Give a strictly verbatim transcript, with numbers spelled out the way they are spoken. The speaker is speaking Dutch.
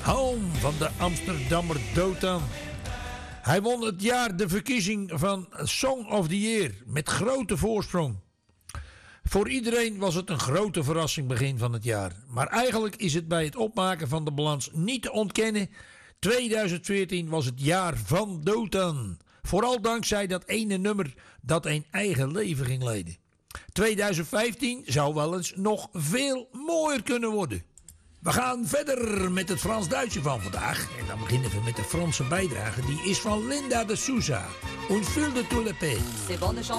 Home van de Amsterdammer Dotan. Hij won het jaar de verkiezing van Song of the Year met grote voorsprong. Voor iedereen was het een grote verrassing begin van het jaar. Maar eigenlijk is het bij het opmaken van de balans niet te ontkennen. tweeduizend veertien was het jaar van Dotan. Vooral dankzij dat ene nummer dat een eigen leven ging leiden. tweeduizend vijftien zou wel eens nog veel mooier kunnen worden. We gaan verder met het Frans-Duitse van vandaag. En dan beginnen we met de Franse bijdrage. Die is van Linda de Souza. Un fil de tout le pays.